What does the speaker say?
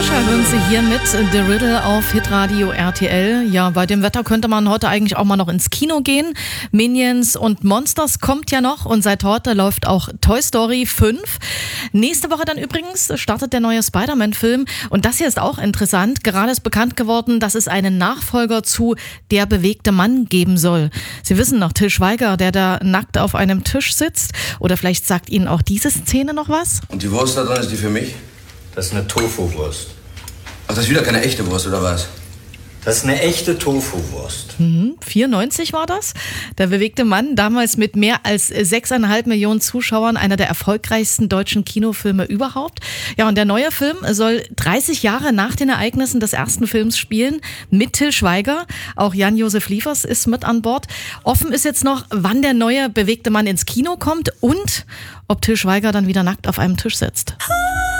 Fischer hören Sie hier mit The Riddle auf Hitradio RTL. Ja, bei dem Wetter könnte man heute eigentlich auch mal noch ins Kino gehen. Minions und Monsters kommt ja noch und seit heute läuft auch Toy Story 5. Nächste Woche dann übrigens startet der neue Spider-Man-Film und das hier ist auch interessant. Gerade ist bekannt geworden, dass es einen Nachfolger zu Der bewegte Mann geben soll. Sie wissen noch, Til Schweiger, der da nackt auf einem Tisch sitzt, oder vielleicht sagt Ihnen auch diese Szene noch was? Und die Wurst da drin, ist die für mich? Das ist eine Tofu-Wurst. Ach, das ist wieder keine echte Wurst, oder was? Das ist eine echte Tofu-Wurst. 94 war das. Der bewegte Mann, damals mit mehr als 6,5 Millionen Zuschauern, einer der erfolgreichsten deutschen Kinofilme überhaupt. Ja, und der neue Film soll 30 Jahre nach den Ereignissen des ersten Films spielen, mit Til Schweiger. Auch Jan-Josef Liefers ist mit an Bord. Offen ist jetzt noch, wann der neue bewegte Mann ins Kino kommt und ob Til Schweiger dann wieder nackt auf einem Tisch sitzt.